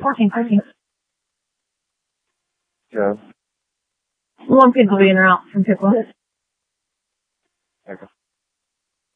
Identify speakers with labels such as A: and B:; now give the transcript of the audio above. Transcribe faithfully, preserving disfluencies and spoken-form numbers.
A: fourteen, fourteen.
B: Yeah.
A: One pick will be in or out from pick one.
B: Okay.